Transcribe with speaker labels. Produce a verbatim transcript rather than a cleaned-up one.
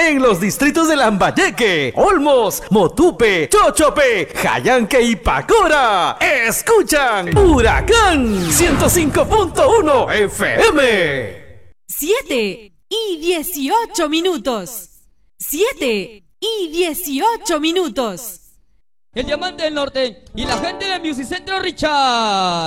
Speaker 1: en los distritos de Lambayeque, Olmos, Motupe, Chochope, Jayanque y Pacora. Escuchan Huracán ciento cinco punto uno F M.
Speaker 2: siete y dieciocho minutos. siete y dieciocho minutos.
Speaker 3: El Diamante del Norte y la gente del Music Centro Richard.